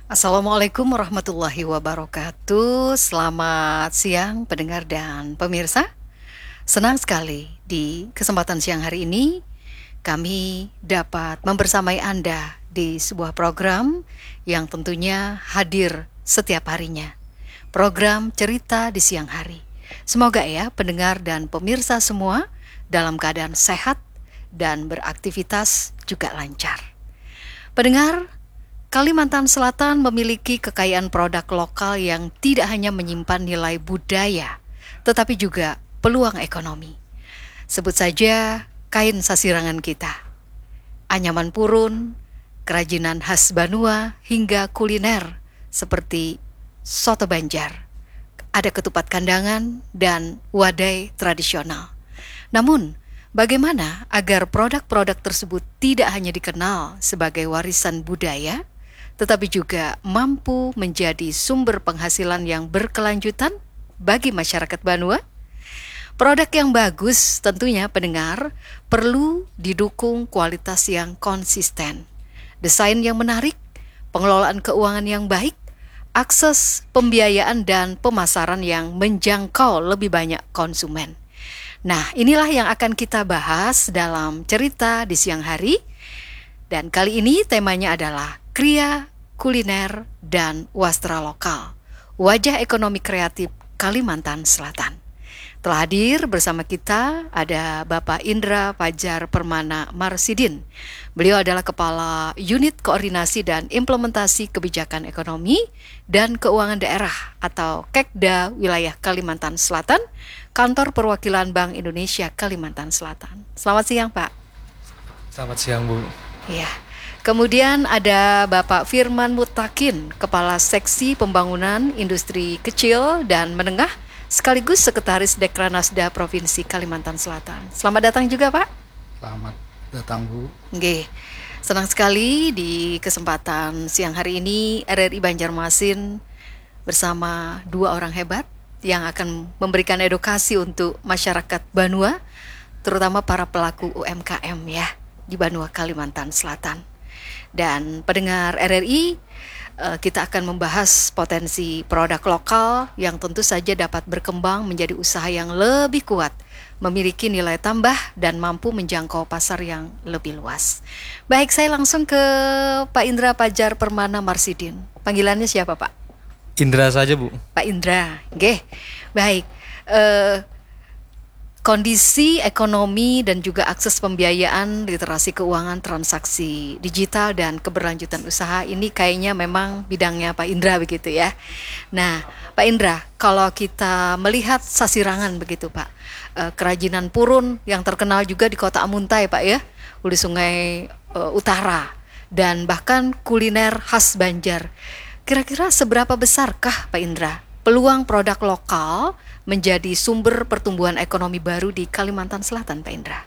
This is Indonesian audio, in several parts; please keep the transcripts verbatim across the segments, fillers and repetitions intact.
Assalamualaikum warahmatullahi wabarakatuh. Selamat siang pendengar dan pemirsa. Senang sekali di kesempatan siang hari ini kami dapat membersamai Anda di sebuah program yang tentunya hadir setiap harinya. Program Cerita di Siang Hari. Semoga ya pendengar dan pemirsa semua dalam keadaan sehat dan beraktivitas juga lancar. Pendengar, Kalimantan Selatan memiliki kekayaan produk lokal yang tidak hanya menyimpan nilai budaya, tetapi juga peluang ekonomi. Sebut saja kain sasirangan kita, anyaman purun, kerajinan khas Banua, hingga kuliner seperti soto Banjar, ada ketupat kandangan, dan wadai tradisional. Namun, bagaimana agar produk-produk tersebut tidak hanya dikenal sebagai warisan budaya, tetapi juga mampu menjadi sumber penghasilan yang berkelanjutan bagi masyarakat Banua? Produk yang bagus tentunya pendengar perlu didukung kualitas yang konsisten, desain yang menarik, pengelolaan keuangan yang baik, akses pembiayaan dan pemasaran yang menjangkau lebih banyak konsumen. Nah, inilah yang akan kita bahas dalam cerita di siang hari. Dan kali ini temanya adalah Kria, Kuliner, dan Wastra Lokal, wajah ekonomi kreatif Kalimantan Selatan. Telah hadir bersama kita ada Bapak Indra Fajar Permana Marsidin. Beliau adalah Kepala Unit Koordinasi dan Implementasi Kebijakan Ekonomi dan Keuangan Daerah atau Kekda Wilayah Kalimantan Selatan, Kantor Perwakilan Bank Indonesia Kalimantan Selatan. Selamat siang, Pak. Selamat siang, Bu. Ya. Kemudian ada Bapak Firman Mutakin, Kepala Seksi Pembangunan Industri Kecil dan Menengah, sekaligus Sekretaris Dekranasda Provinsi Kalimantan Selatan. Selamat datang juga, Pak. Selamat datang, Bu. Oke, senang sekali di kesempatan siang hari ini R R I Banjarmasin bersama dua orang hebat yang akan memberikan edukasi untuk masyarakat Banua, terutama para pelaku U M K M ya di Banua, Kalimantan Selatan. Dan pendengar R R I, kita akan membahas potensi produk lokal yang tentu saja dapat berkembang menjadi usaha yang lebih kuat, memiliki nilai tambah dan mampu menjangkau pasar yang lebih luas. Baik, saya langsung ke Pak Indra Fajar Permana Marsidin. Panggilannya siapa, Pak? Indra saja, Bu. Pak Indra, oke. Baik. Eh, Kondisi ekonomi dan juga akses pembiayaan, literasi keuangan, transaksi digital, dan keberlanjutan usaha ini kayaknya memang bidangnya Pak Indra begitu ya. Nah, Pak Indra, kalau kita melihat sasirangan begitu Pak, eh, kerajinan purun yang terkenal juga di Kota Amuntai Pak ya, Hulu Sungai eh, Utara, dan bahkan kuliner khas Banjar. Kira-kira seberapa besarkah Pak Indra peluang produk lokal menjadi sumber pertumbuhan ekonomi baru di Kalimantan Selatan, Pak Indra?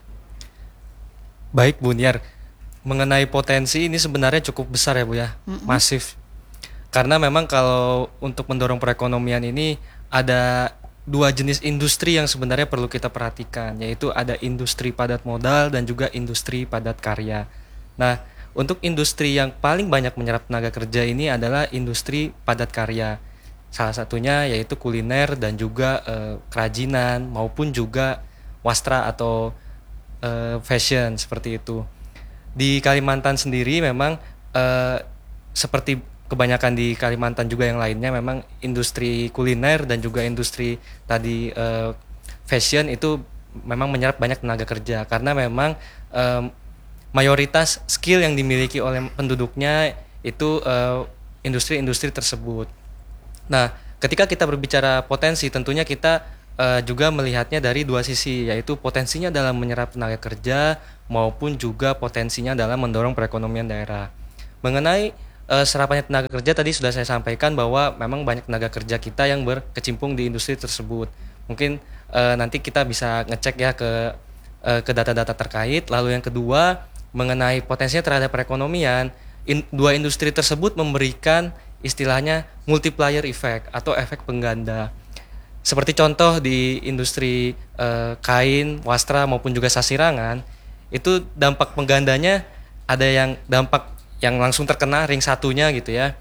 Baik, Bu Niar. Mengenai potensi ini sebenarnya cukup besar ya, Bu ya. Mm-mm. Masif. Karena memang kalau untuk mendorong perekonomian ini ada dua jenis industri yang sebenarnya perlu kita perhatikan, yaitu ada industri padat modal dan juga industri padat karya. Nah, untuk industri yang paling banyak menyerap tenaga kerja ini adalah industri padat karya. Salah satunya yaitu kuliner dan juga eh, kerajinan maupun juga wastra atau eh, fashion seperti itu. Di Kalimantan sendiri memang eh, seperti kebanyakan di Kalimantan juga yang lainnya, memang industri kuliner dan juga industri tadi eh, fashion itu memang menyerap banyak tenaga kerja karena memang eh, mayoritas skill yang dimiliki oleh penduduknya itu eh, industri-industri tersebut. Nah, ketika kita berbicara potensi, tentunya kita uh, juga melihatnya dari dua sisi, yaitu potensinya dalam menyerap tenaga kerja maupun juga potensinya dalam mendorong perekonomian daerah. Mengenai uh, serapannya tenaga kerja, tadi sudah saya sampaikan bahwa memang banyak tenaga kerja kita yang berkecimpung di industri tersebut. Mungkin uh, nanti kita bisa ngecek ya ke uh, ke data-data terkait. Lalu yang kedua, mengenai potensinya terhadap perekonomian, in, dua industri tersebut memberikan istilahnya multiplier effect atau efek pengganda. Seperti contoh di industri eh, kain, wastra maupun juga sasirangan, itu dampak penggandanya ada yang dampak yang langsung terkena ring satunya gitu ya.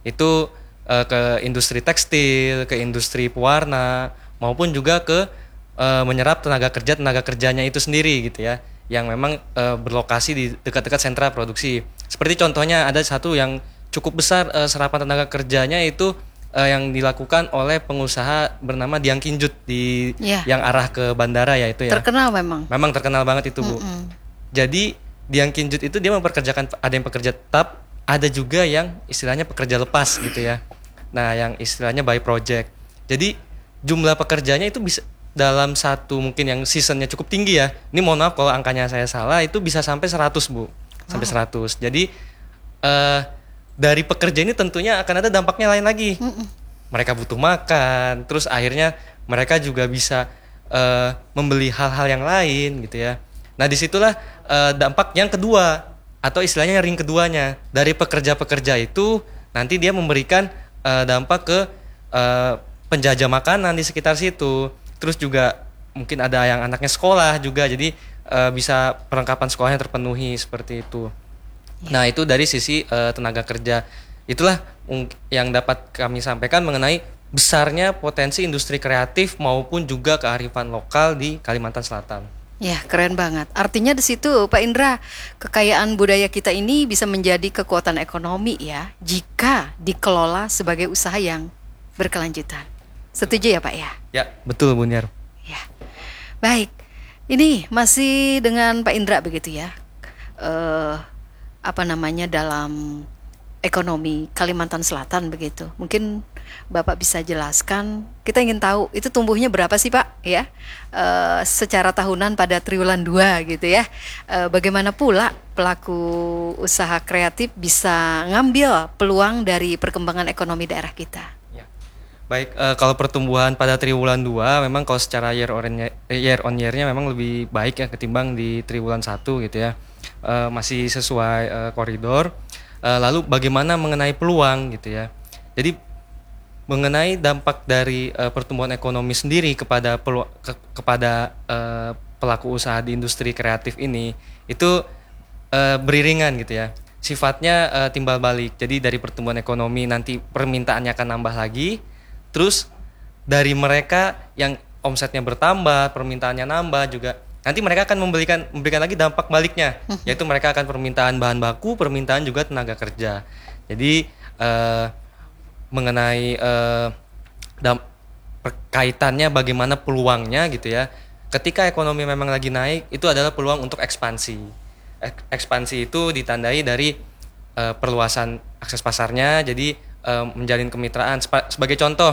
Itu uh, ke industri tekstil, ke industri pewarna, maupun juga ke uh, menyerap tenaga kerja tenaga kerjanya itu sendiri gitu ya, yang memang uh, berlokasi di dekat-dekat sentra produksi. Seperti contohnya ada satu yang cukup besar uh, serapan tenaga kerjanya itu uh, yang dilakukan oleh pengusaha bernama Diang Kinjut di Ya. yang arah ke bandara ya itu ya. Terkenal memang. Memang terkenal banget itu Bu. Mm-mm. Jadi Diang Kinjut itu dia memperkerjakan, ada yang pekerja tetap, ada juga yang istilahnya pekerja lepas gitu ya. Nah yang istilahnya by project. Jadi jumlah pekerjanya itu bisa dalam satu mungkin yang seasonnya cukup tinggi ya. Ini mohon maaf kalau angkanya saya salah, itu bisa sampai seratus Bu. Sampai seratus. Jadi eh, dari pekerja ini tentunya akan ada dampaknya lain lagi. Mm-mm. Mereka butuh makan, terus akhirnya mereka juga bisa eh, membeli hal-hal yang lain gitu ya. Nah disitulah uh, dampak yang kedua atau istilahnya ring keduanya dari pekerja-pekerja itu, nanti dia memberikan uh, dampak ke uh, penjajah makanan di sekitar situ. Terus juga mungkin ada yang anaknya sekolah juga, jadi uh, bisa perlengkapan sekolahnya terpenuhi seperti itu. Ya. Nah itu dari sisi uh, tenaga kerja. Itulah yang dapat kami sampaikan mengenai besarnya potensi industri kreatif maupun juga kearifan lokal di Kalimantan Selatan. Ya, keren banget. Artinya di situ Pak Indra, kekayaan budaya kita ini bisa menjadi kekuatan ekonomi ya, jika dikelola sebagai usaha yang berkelanjutan. Setuju ya Pak ya? Ya, betul Bu Niar. Ya. Baik. Ini masih dengan Pak Indra begitu ya. Eh apa namanya dalam ekonomi Kalimantan Selatan begitu. Mungkin Bapak bisa jelaskan, kita ingin tahu itu tumbuhnya berapa sih Pak ya, e, secara tahunan pada triwulan dua gitu ya. E, bagaimana pula pelaku usaha kreatif bisa ngambil peluang dari perkembangan ekonomi daerah kita? Ya. Baik, e, kalau pertumbuhan pada triwulan dua memang kalau secara year on year on year-nya memang lebih baik ya ketimbang di triwulan satu gitu ya. E, masih sesuai e, koridor. E, lalu bagaimana mengenai peluang gitu ya. Jadi mengenai dampak dari uh, pertumbuhan ekonomi sendiri kepada pelu- ke- kepada uh, pelaku usaha di industri kreatif ini itu uh, beriringan gitu ya. Sifatnya uh, timbal balik. Jadi dari pertumbuhan ekonomi nanti permintaannya akan nambah lagi. Terus dari mereka yang omsetnya bertambah, permintaannya nambah juga. Nanti mereka akan memberikan memberikan lagi dampak baliknya, yaitu mereka akan permintaan bahan baku, permintaan juga tenaga kerja. Jadi uh, mengenai eh, dam- kaitannya bagaimana peluangnya gitu ya. Ketika ekonomi memang lagi naik, itu adalah peluang untuk ekspansi. Ek- ekspansi itu ditandai dari eh, perluasan akses pasarnya, jadi eh, menjalin kemitraan. Sep- sebagai contoh,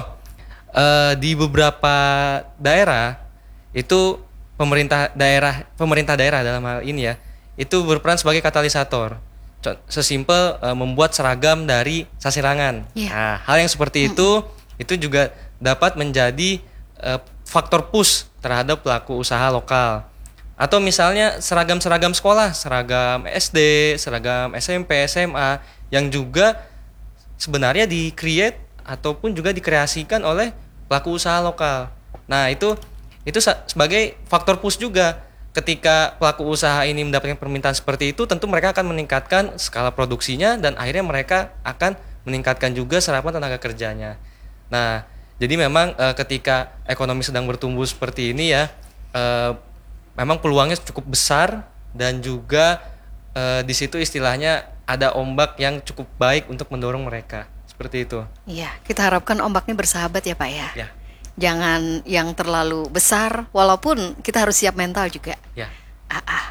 eh, di beberapa daerah itu pemerintah daerah pemerintah daerah dalam hal ini ya, itu berperan sebagai katalisator. Sesimpel uh, membuat seragam dari sasirangan. Yeah. Nah, hal yang seperti itu mm-hmm. itu juga dapat menjadi uh, faktor push terhadap pelaku usaha lokal. Atau misalnya seragam-seragam sekolah, seragam S D, seragam S M P, S M A yang juga sebenarnya di-create ataupun juga dikreasikan oleh pelaku usaha lokal. Nah, itu itu sebagai faktor push juga. Ketika pelaku usaha ini mendapatkan permintaan seperti itu, tentu mereka akan meningkatkan skala produksinya dan akhirnya mereka akan meningkatkan juga serapan tenaga kerjanya. Nah, jadi memang e, ketika ekonomi sedang bertumbuh seperti ini ya, e, memang peluangnya cukup besar dan juga e, di situ istilahnya ada ombak yang cukup baik untuk mendorong mereka. Seperti itu. Iya, kita harapkan ombaknya bersahabat ya Pak ya. Ya. Jangan yang terlalu besar, walaupun kita harus siap mental juga. Ya. Ah, ah.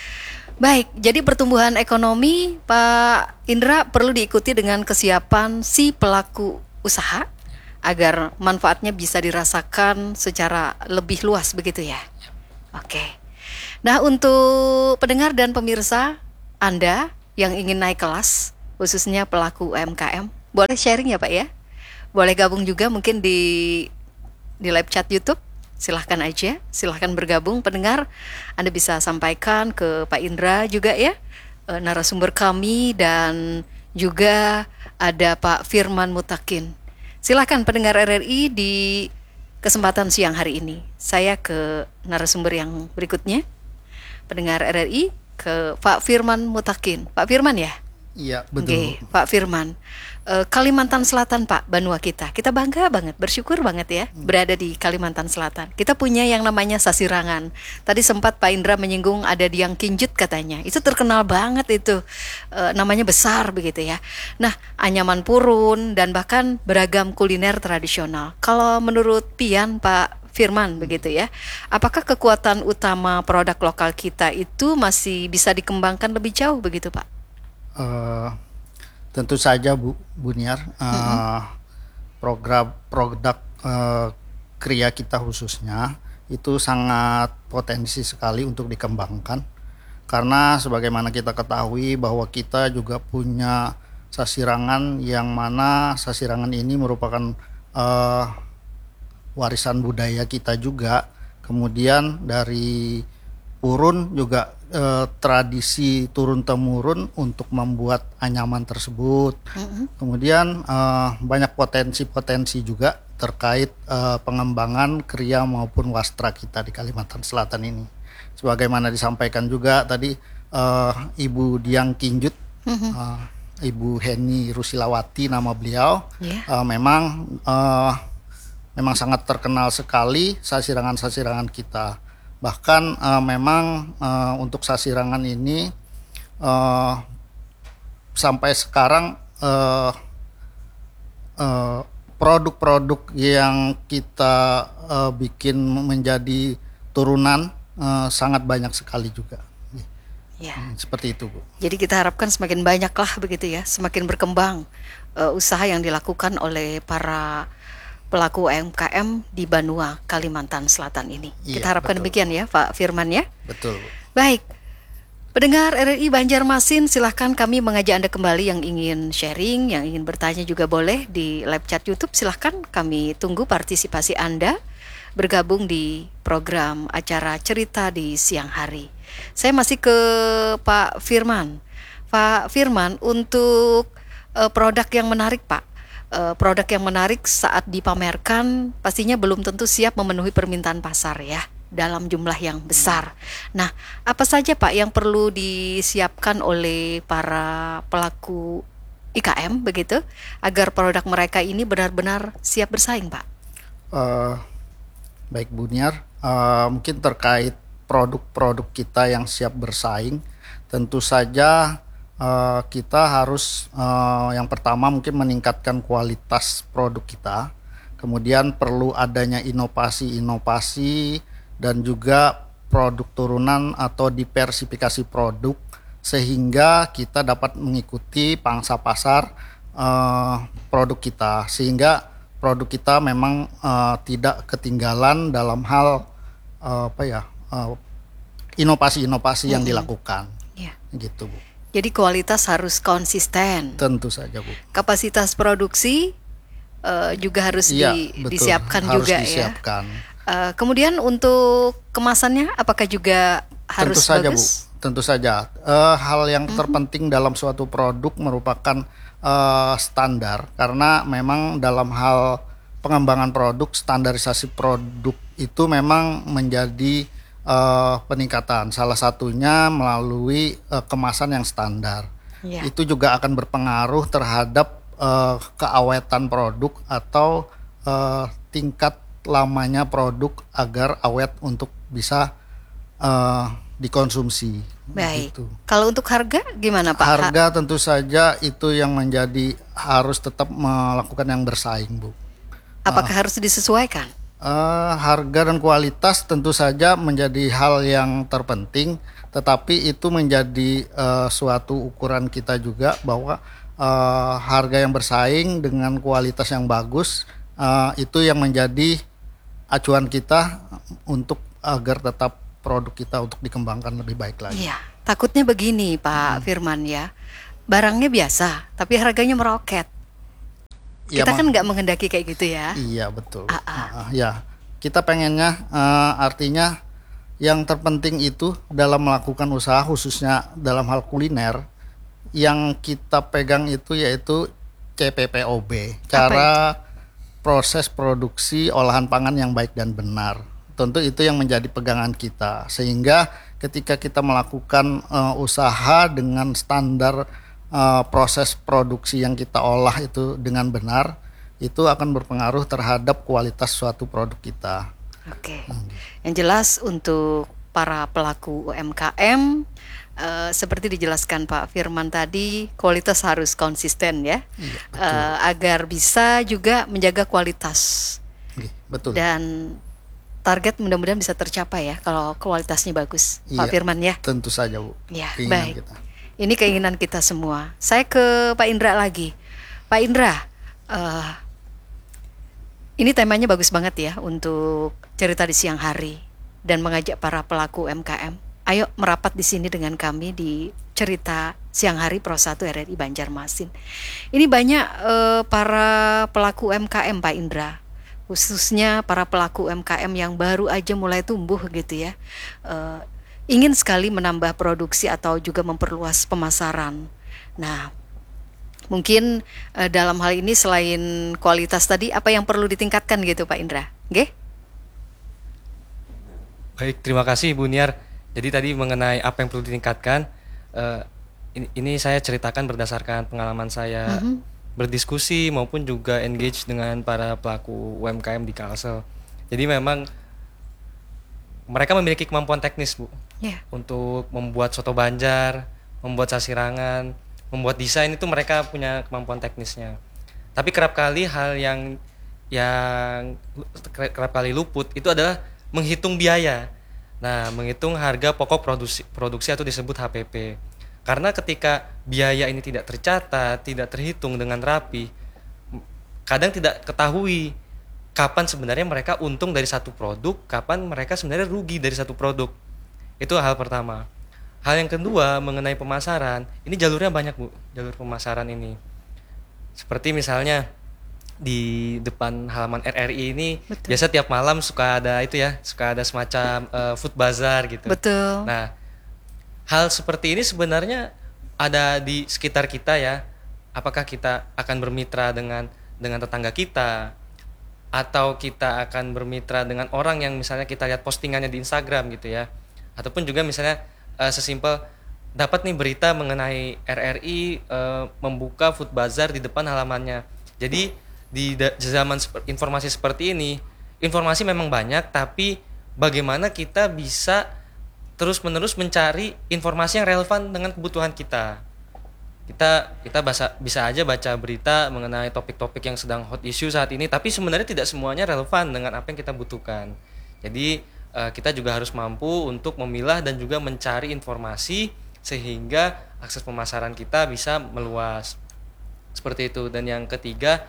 Baik, jadi pertumbuhan ekonomi Pak Indra perlu diikuti dengan kesiapan si pelaku usaha agar manfaatnya bisa dirasakan secara lebih luas begitu ya. Ya. Oke. Nah, untuk pendengar dan pemirsa Anda yang ingin naik kelas, khususnya pelaku U M K M, boleh sharing ya Pak ya. Boleh gabung juga mungkin di di live chat YouTube, silahkan aja, silahkan bergabung pendengar. Anda bisa sampaikan ke Pak Indra juga ya, e, narasumber kami, dan juga ada Pak Firman Mutakin. Silahkan pendengar R R I di kesempatan siang hari ini. Saya ke narasumber yang berikutnya, pendengar R R I, ke Pak Firman Mutakin. Pak Firman ya? Iya, betul. Oke, Pak Firman. Eh, Kalimantan Selatan, Pak, Banua kita. Kita bangga banget, bersyukur banget ya berada di Kalimantan Selatan. Kita punya yang namanya Sasirangan. Tadi sempat Pak Indra menyinggung ada Diang Kinjut katanya. Itu terkenal banget itu. Eh, namanya besar begitu ya. Nah, anyaman purun dan bahkan beragam kuliner tradisional. Kalau menurut Pian, Pak Firman begitu ya. Apakah kekuatan utama produk lokal kita itu masih bisa dikembangkan lebih jauh begitu, Pak? Eh, tentu saja Bu Buniar, eh, Mm-mm. program produk eh, kria kita khususnya itu sangat potensi sekali untuk dikembangkan, karena sebagaimana kita ketahui bahwa kita juga punya Sasirangan, yang mana Sasirangan ini merupakan eh, warisan budaya kita juga. Kemudian dari purun juga eh, tradisi turun temurun untuk membuat anyaman tersebut. Mm-mm. Kemudian eh, banyak potensi-potensi juga terkait eh, pengembangan kriya maupun wastra kita di Kalimantan Selatan ini. Sebagaimana disampaikan juga tadi eh, Ibu Diang Kinjut, Mhm. eh, Ibu Heni Rusilawati nama beliau, Ya. eh, memang eh, memang sangat terkenal sekali sasirangan-sasirangan kita. Bahkan eh, memang eh, untuk sasirangan ini eh, sampai sekarang eh, eh, produk-produk yang kita eh, bikin menjadi turunan eh, sangat banyak sekali juga. Ya. Hmm, seperti itu, Bu. Jadi kita harapkan semakin banyak lah begitu ya, semakin berkembang eh, usaha yang dilakukan oleh para pelaku U M K M di Banua, Kalimantan Selatan ini. Iya, Kita harapkan betul. demikian ya, Pak Firman ya. Betul, Bu. Baik, pendengar R R I Banjarmasin, silahkan kami mengajak Anda kembali yang ingin sharing, yang ingin bertanya juga boleh di live chat YouTube. Silahkan kami tunggu partisipasi Anda bergabung di program acara Cerita di Siang Hari. Saya masih ke Pak Firman. Pak Firman, untuk eh, produk yang menarik, Pak. Eh, produk yang menarik saat dipamerkan pastinya belum tentu siap memenuhi permintaan pasar ya, dalam jumlah yang besar. Nah, apa saja Pak yang perlu disiapkan oleh para pelaku I K M begitu agar produk mereka ini benar-benar siap bersaing, Pak? Eh, baik, Buniar, Eh, mungkin terkait produk-produk kita yang siap bersaing, tentu saja eh, kita harus eh, yang pertama mungkin meningkatkan kualitas produk kita. Kemudian perlu adanya inovasi-inovasi dan juga produk turunan atau diversifikasi produk, sehingga kita dapat mengikuti pangsa pasar eh, produk kita, sehingga produk kita memang eh, tidak ketinggalan dalam hal eh, apa ya eh, inovasi-inovasi yang Mm-mm. dilakukan, Ya. gitu, Bu. Jadi kualitas harus konsisten. Tentu saja, Bu. Kapasitas produksi eh, juga harus Iya, di- betul. disiapkan Harus juga disiapkan. ya. Eh, kemudian untuk kemasannya apakah juga harus Tentu saja, Bu. bagus? Tentu saja. Eh, hal yang terpenting dalam suatu produk merupakan eh, standar, karena memang dalam hal pengembangan produk, standarisasi produk itu memang menjadi eh, peningkatan. Salah satunya melalui eh, kemasan yang standar. Ya. Itu juga akan berpengaruh terhadap eh, keawetan produk atau eh, tingkat lamanya produk agar awet untuk bisa eh, dikonsumsi. Baik. Gitu. Kalau untuk harga gimana Pak? Harga tentu saja itu yang menjadi harus tetap melakukan yang bersaing, Bu. Apakah harus disesuaikan? Eh, harga dan kualitas tentu saja menjadi hal yang terpenting, tetapi itu menjadi eh, suatu ukuran kita juga bahwa eh, harga yang bersaing dengan kualitas yang bagus eh, itu yang menjadi acuan kita untuk agar tetap produk kita untuk dikembangkan lebih baik lagi. Iya, takutnya begini Pak Firman ya, barangnya biasa tapi harganya meroket. Iya, Kita Ma. kan nggak menghendaki kayak gitu ya. Iya, betul. Ah, ah. Ah, ya, kita pengennya eh, artinya yang terpenting itu dalam melakukan usaha, khususnya dalam hal kuliner, yang kita pegang itu yaitu C P P O B, cara proses produksi olahan pangan yang baik dan benar. Tentu itu yang menjadi pegangan kita, sehingga ketika kita melakukan eh, usaha dengan standar uh, proses produksi yang kita olah itu dengan benar, itu akan berpengaruh terhadap kualitas suatu produk kita. Oke, yang jelas untuk para pelaku U M K M, uh, seperti dijelaskan Pak Firman tadi, kualitas harus konsisten ya, Iya, betul. uh, agar bisa juga menjaga kualitas. Iya, betul. Dan target mudah-mudahan bisa tercapai ya kalau kualitasnya bagus, Pak Iya, Firman ya. tentu saja Bu. Ya, Keinginan baik. kita. Ini keinginan kita semua. Saya ke Pak Indra lagi. Pak Indra, uh, ini temanya bagus banget ya untuk cerita di siang hari dan mengajak para pelaku U M K M. Ayo merapat di sini dengan kami di cerita siang hari Pro satu R R I Banjarmasin. Ini banyak uh, para pelaku U M K M Pak Indra, khususnya para pelaku U M K M yang baru aja mulai tumbuh gitu ya, uh, ingin sekali menambah produksi atau juga memperluas pemasaran. Nah, mungkin uh, dalam hal ini selain kualitas tadi, apa yang perlu ditingkatkan gitu Pak Indra? Nggih? Baik, terima kasih Bu Niar. Jadi tadi mengenai apa yang perlu ditingkatkan, uh, ini, ini saya ceritakan berdasarkan pengalaman saya Mhm. berdiskusi maupun juga engage dengan para pelaku U M K M di Kalsel. Jadi memang mereka memiliki kemampuan teknis Bu, Ya. untuk membuat soto Banjar, membuat sasirangan, membuat desain, itu mereka punya kemampuan teknisnya. Tapi kerap kali hal yang yang kerap kali luput itu adalah menghitung biaya. Nah, menghitung harga pokok produksi produksi atau disebut H P P. Karena ketika biaya ini tidak tercatat, tidak terhitung dengan rapi, kadang tidak ketahui kapan sebenarnya mereka untung dari satu produk, kapan mereka sebenarnya rugi dari satu produk. Itu hal pertama. Hal yang kedua mengenai pemasaran, ini jalurnya banyak Bu, jalur pemasaran ini. Seperti misalnya di depan halaman R R I ini, Betul. biasa tiap malam suka ada itu ya, suka ada semacam uh, food bazaar gitu. Betul. Nah, hal seperti ini sebenarnya ada di sekitar kita ya. Apakah kita akan bermitra dengan dengan tetangga kita, atau kita akan bermitra dengan orang yang misalnya kita lihat postingannya di Instagram gitu ya, ataupun juga misalnya uh, sesimpel dapat nih berita mengenai R R I uh, membuka food bazaar di depan halamannya. Jadi di da- zaman seper- informasi seperti ini, informasi memang banyak, tapi bagaimana kita bisa terus-menerus mencari informasi yang relevan dengan kebutuhan kita. Kita kita basa, bisa aja baca berita mengenai topik-topik yang sedang hot issue saat ini, tapi sebenarnya tidak semuanya relevan dengan apa yang kita butuhkan. Jadi uh, kita juga harus mampu untuk memilah dan juga mencari informasi sehingga akses pemasaran kita bisa meluas. Seperti itu. Dan yang ketiga,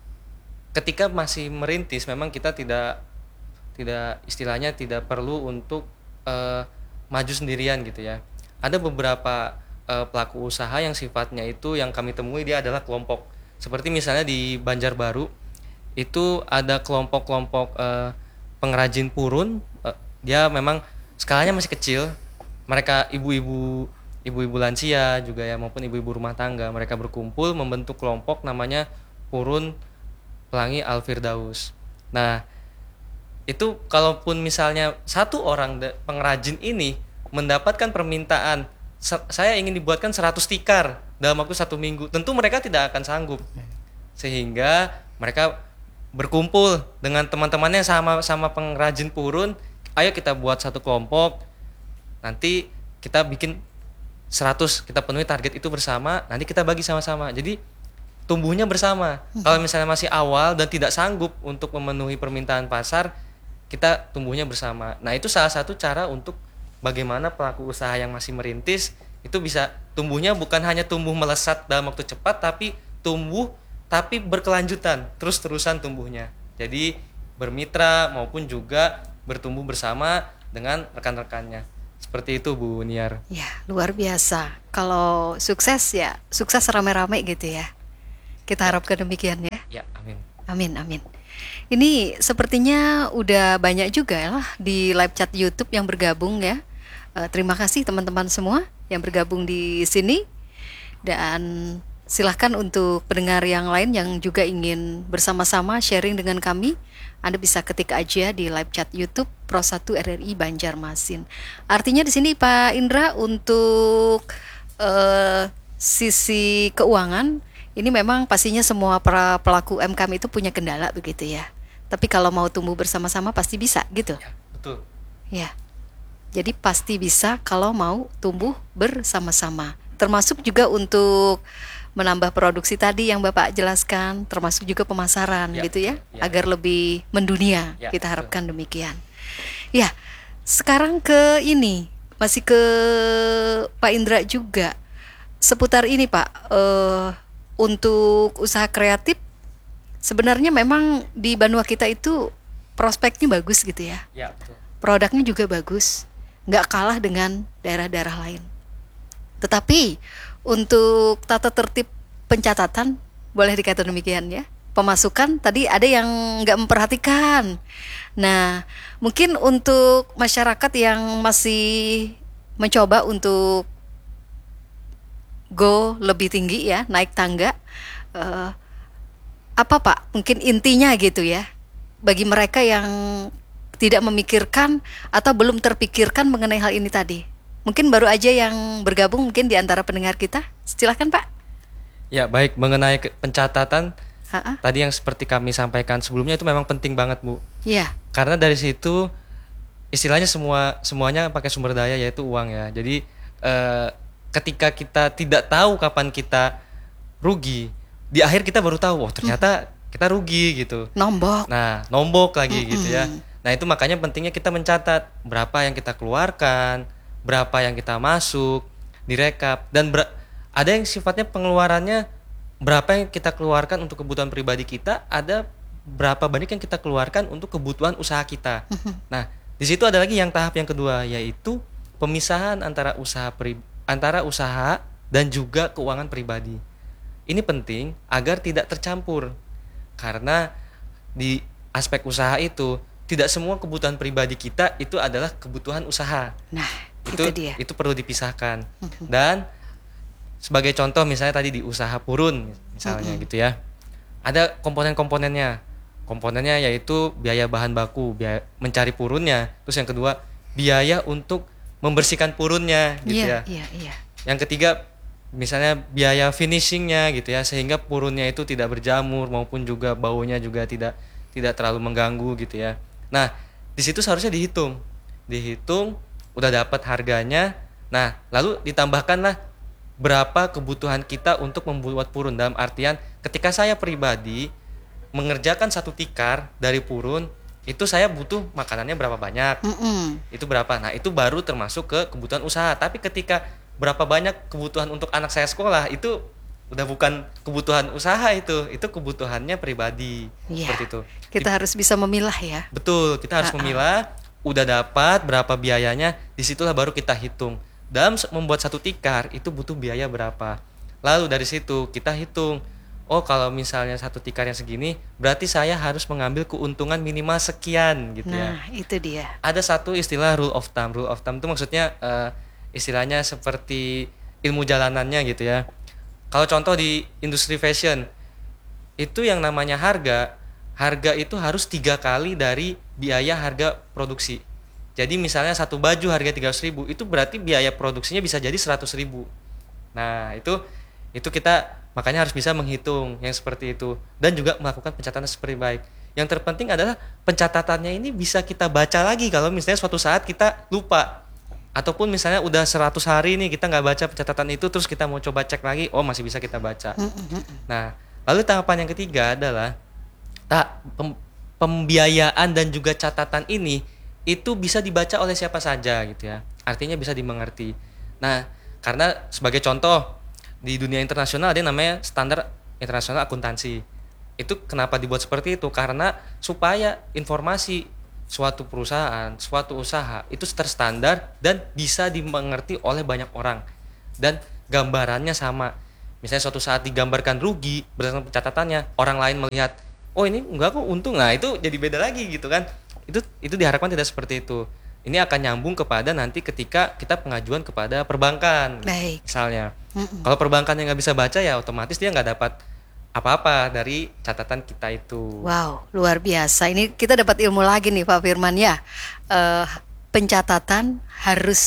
ketika masih merintis memang kita tidak tidak istilahnya tidak perlu untuk uh, maju sendirian gitu ya. Ada beberapa uh, pelaku usaha yang sifatnya itu yang kami temui dia adalah kelompok. Seperti misalnya di Banjarbaru itu ada kelompok-kelompok uh, pengrajin purun, uh, dia memang skalanya masih kecil. Mereka ibu-ibu ibu-ibu lansia juga ya maupun ibu-ibu rumah tangga, mereka berkumpul membentuk kelompok namanya Purun Pelangi Al-Firdaus. Nah, itu kalaupun misalnya satu orang pengrajin ini mendapatkan permintaan, saya ingin dibuatkan seratus tikar dalam waktu satu minggu, tentu mereka tidak akan sanggup. Sehingga mereka berkumpul dengan teman-temannya sama-sama pengrajin purun, ayo kita buat satu kelompok, nanti kita bikin seratus, kita penuhi target itu bersama, nanti kita bagi sama-sama. Jadi tumbuhnya bersama. Hmm. Kalau misalnya masih awal dan tidak sanggup untuk memenuhi permintaan pasar, kita tumbuhnya bersama. Nah, itu salah satu cara untuk bagaimana pelaku usaha yang masih merintis itu bisa tumbuhnya bukan hanya tumbuh melesat dalam waktu cepat, tapi tumbuh tapi berkelanjutan, terus-terusan tumbuhnya. Jadi bermitra maupun juga bertumbuh bersama dengan rekan-rekannya. Seperti itu Bu Niar. Ya, luar biasa. Kalau sukses ya, sukses rame-rame gitu ya. Kita harapkan demikian ya. Ya, amin. Amin, amin. Ini sepertinya udah banyak juga lah di live chat YouTube yang bergabung ya. Uh, terima kasih teman-teman semua yang bergabung di sini. Dan silahkan untuk pendengar yang lain yang juga ingin bersama-sama sharing dengan kami, Anda bisa ketik aja di live chat YouTube Pro satu R R I Banjarmasin. Artinya di sini Pak Indra untuk uh, sisi keuangan ini memang pastinya semua para pelaku U M K M itu punya kendala begitu ya. Tapi kalau mau tumbuh bersama-sama pasti bisa gitu. Ya, betul. Ya. Jadi pasti bisa kalau mau tumbuh bersama-sama. Termasuk juga untuk menambah produksi tadi yang Bapak jelaskan, termasuk juga pemasaran Ya, gitu ya, ya. agar lebih mendunia. Ya, Kita betul. harapkan demikian. Ya, sekarang ke ini, masih ke Pak Indra juga. Seputar ini Pak, eh, untuk usaha kreatif sebenarnya memang di Banua kita itu prospeknya bagus gitu ya. Ya, betul. Produknya juga bagus, nggak kalah dengan daerah-daerah lain. Tetapi untuk tata tertib pencatatan, boleh dikata demikian ya, pemasukan tadi ada yang nggak memperhatikan. Nah, mungkin untuk masyarakat yang masih mencoba untuk go lebih tinggi ya, naik tangga, eh, apa Pak? Mungkin intinya gitu ya, bagi mereka yang tidak memikirkan atau belum terpikirkan mengenai hal ini tadi. Mungkin baru aja yang bergabung mungkin di antara pendengar kita. Silakan Pak. Ya, baik, mengenai ke- pencatatan Ha-ha. tadi yang seperti kami sampaikan sebelumnya itu memang penting banget, Bu. Iya. Karena dari situ istilahnya semua semuanya pakai sumber daya yaitu uang ya. Jadi eh, ketika kita tidak tahu kapan kita rugi, di akhir kita baru tahu, oh ternyata kita rugi gitu. Nombok. Nah, nombok lagi gitu ya. Nah, itu makanya pentingnya kita mencatat berapa yang kita keluarkan, berapa yang kita masuk, direkap, dan ber- ada yang sifatnya pengeluarannya berapa yang kita keluarkan untuk kebutuhan pribadi kita, ada berapa banyak yang kita keluarkan untuk kebutuhan usaha kita. Nah, di situ ada lagi yang tahap yang kedua, yaitu pemisahan antara usaha pri- antara usaha dan juga keuangan pribadi. Ini penting agar tidak tercampur. Karena di aspek usaha itu tidak semua kebutuhan pribadi kita itu adalah kebutuhan usaha. Nah, Itu itu dia. itu perlu dipisahkan. Dan sebagai contoh misalnya tadi di usaha purun misalnya gitu ya. Ada komponen-komponennya. Komponennya yaitu biaya bahan baku, biaya mencari purunnya. Terus yang kedua, biaya untuk membersihkan purunnya gitu Iya, ya. iya, iya. Yang ketiga misalnya biaya finishingnya gitu ya, sehingga purunnya itu tidak berjamur maupun juga baunya juga tidak tidak terlalu mengganggu gitu ya. Nah, di situ seharusnya dihitung, dihitung, udah dapat harganya. Nah, lalu ditambahkanlah berapa kebutuhan kita untuk membuat purun. Dalam artian, ketika saya pribadi mengerjakan satu tikar dari purun, itu saya butuh makanannya berapa banyak, Mm-mm. itu berapa. Nah, itu baru termasuk ke kebutuhan usaha. Tapi ketika berapa banyak kebutuhan untuk anak saya sekolah, itu udah bukan kebutuhan usaha, itu itu kebutuhannya pribadi. Iya. Seperti itu. Kita harus bisa memilah ya. Betul, kita harus Ha-ha. memilah, udah dapat berapa biayanya, disitulah baru kita hitung. Dalam se- membuat satu tikar itu butuh biaya berapa. Lalu dari situ kita hitung, oh kalau misalnya satu tikar yang segini, berarti saya harus mengambil keuntungan minimal sekian gitu ya. Nah, itu dia. Ada satu istilah rule of thumb. Rule of thumb itu maksudnya eh, istilahnya seperti ilmu jalanannya gitu ya. Kalau contoh di industri fashion, itu yang namanya harga, harga itu harus tiga kali dari biaya harga produksi. Jadi misalnya satu baju harga tiga ratus ribu, itu berarti biaya produksinya bisa jadi seratus ribu. Nah itu itu kita makanya harus bisa menghitung yang seperti itu dan juga melakukan pencatatan seperti baik. Yang terpenting adalah pencatatannya ini bisa kita baca lagi kalau misalnya suatu saat kita lupa. Ataupun misalnya udah seratus hari nih kita nggak baca pencatatan itu, terus kita mau coba cek lagi, oh masih bisa kita baca. Nah, lalu tahapan yang ketiga adalah tak pem- pembiayaan dan juga catatan ini itu bisa dibaca oleh siapa saja gitu ya. Artinya bisa dimengerti. Nah, karena sebagai contoh di dunia internasional ada yang namanya standar internasional akuntansi. Itu kenapa dibuat seperti itu? Karena supaya informasi suatu perusahaan, suatu usaha itu terstandar dan bisa dimengerti oleh banyak orang dan gambarannya sama. Misalnya suatu saat digambarkan rugi berdasarkan pencatatannya, orang lain melihat, oh ini enggak kok untung, nah itu jadi beda lagi gitu kan. Itu itu diharapkan tidak seperti itu. Ini akan nyambung kepada nanti ketika kita pengajuan kepada perbankan. Baik. Misalnya, kalau perbankan yang nggak bisa baca ya otomatis dia nggak dapat apa-apa dari catatan kita itu. Wow, luar biasa. Ini kita dapat ilmu lagi nih Pak Firman ya. Eh, pencatatan harus ya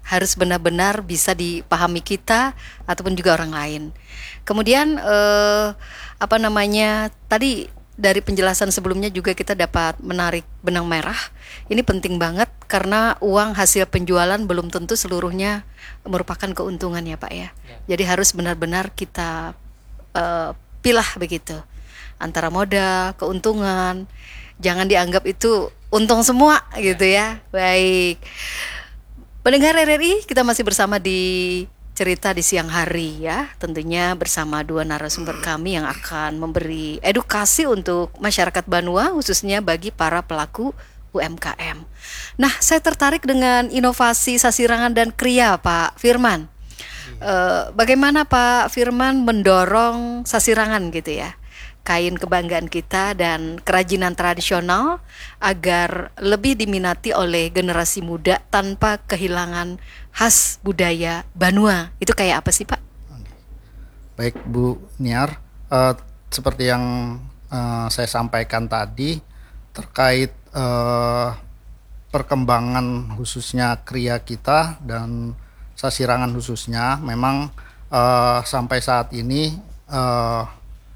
harus benar-benar bisa dipahami kita ataupun juga orang lain. Kemudian eh, apa namanya tadi dari penjelasan sebelumnya juga kita dapat menarik benang merah. Ini penting banget karena uang hasil penjualan belum tentu seluruhnya merupakan keuntungan ya Pak ya. Jadi harus benar-benar kita eh, pilah begitu antara modal, keuntungan. Jangan dianggap itu untung semua gitu ya. Baik. Pendengar R R I, kita masih bersama di cerita di siang hari ya. Tentunya bersama dua narasumber kami yang akan memberi edukasi untuk masyarakat Banua, khususnya bagi para pelaku U M K M. Nah, saya tertarik dengan inovasi sasirangan dan kriya, Pak Firman. Eh, bagaimana Pak Firman mendorong sasirangan gitu ya, kain kebanggaan kita dan kerajinan tradisional agar lebih diminati oleh generasi muda tanpa kehilangan khas budaya Banua. Itu kayak apa sih Pak? Baik Bu Niar, eh, seperti yang eh, saya sampaikan tadi terkait eh, perkembangan khususnya kriya kita dan sasirangan khususnya, memang eh, sampai saat ini eh,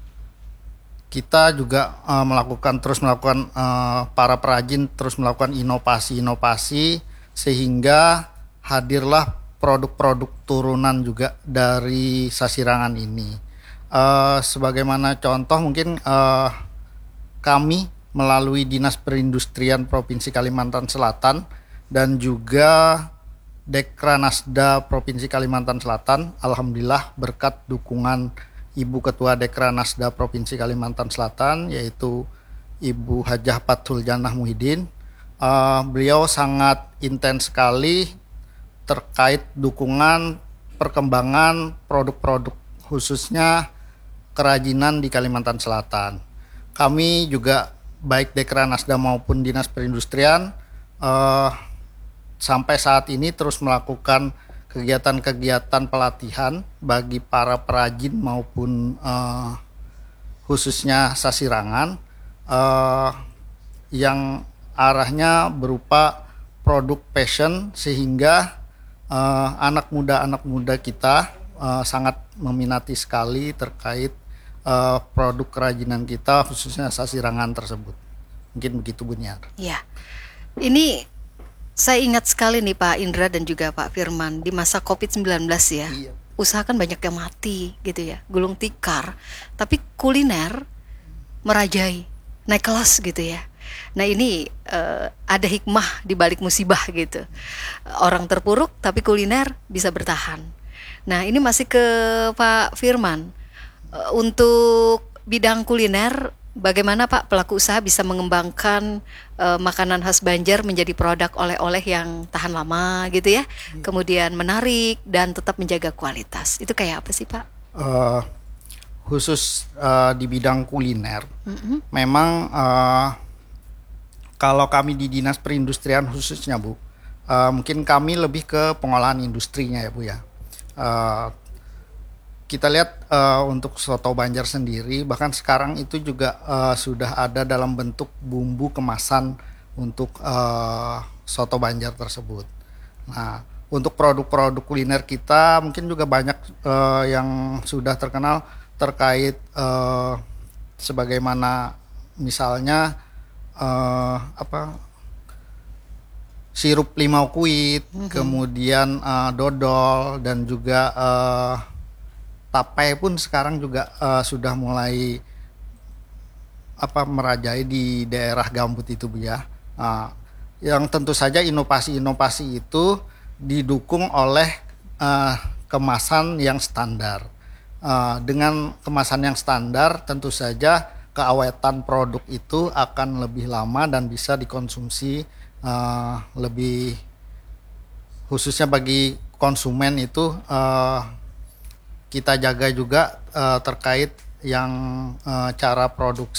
kita juga uh, melakukan terus melakukan uh, para perajin terus melakukan inovasi-inovasi sehingga hadirlah produk-produk turunan juga dari sasirangan ini. Uh, sebagaimana contoh mungkin uh, kami melalui Dinas Perindustrian Provinsi Kalimantan Selatan dan juga Dekranasda Provinsi Kalimantan Selatan, alhamdulillah berkat dukungan Ibu Ketua Dekranasda Provinsi Kalimantan Selatan, yaitu Ibu Hajah Fathul Jannah Muhyiddin. Uh, beliau sangat intens sekali terkait dukungan perkembangan produk-produk khususnya kerajinan di Kalimantan Selatan. Kami juga baik Dekranasda maupun Dinas Perindustrian uh, sampai saat ini terus melakukan kegiatan-kegiatan pelatihan bagi para perajin maupun uh, khususnya sasirangan uh, yang arahnya berupa produk fashion sehingga uh, anak muda-anak muda kita uh, sangat meminati sekali terkait uh, produk kerajinan kita khususnya sasirangan tersebut. Mungkin begitu Bu Niar. Ya, ini saya ingat sekali nih Pak Indra dan juga Pak Firman di masa covid sembilan belas ya. Iya. Usaha kan banyak yang mati gitu ya, gulung tikar. Tapi kuliner merajai, naik kelas gitu ya. Nah ini uh, ada hikmah di balik musibah gitu. Orang terpuruk tapi kuliner bisa bertahan. Nah ini masih ke Pak Firman. Uh, untuk bidang kuliner, bagaimana Pak pelaku usaha bisa mengembangkan uh, makanan khas Banjar menjadi produk oleh-oleh yang tahan lama gitu ya, hmm. kemudian menarik dan tetap menjaga kualitas. Itu kayak apa sih Pak? Uh, khusus uh, di bidang kuliner, mm-hmm. memang uh, kalau kami di Dinas Perindustrian khususnya Bu, uh, mungkin kami lebih ke pengolahan industrinya ya Bu ya. Uh, Kita lihat uh, untuk soto Banjar sendiri, bahkan sekarang itu juga uh, sudah ada dalam bentuk bumbu kemasan untuk uh, soto Banjar tersebut. Nah, untuk produk-produk kuliner kita mungkin juga banyak uh, yang sudah terkenal terkait uh, sebagaimana misalnya uh, apa sirup limau kuit, mm-hmm. kemudian uh, dodol dan juga uh, tapai pun sekarang juga uh, sudah mulai apa merajai di daerah gambut itu Bu ya. Uh, yang tentu saja inovasi-inovasi itu didukung oleh uh, kemasan yang standar. Uh, dengan kemasan yang standar tentu saja keawetan produk itu akan lebih lama dan bisa dikonsumsi uh, lebih khususnya bagi konsumen itu uh, kita jaga juga uh, terkait yang uh, cara produksi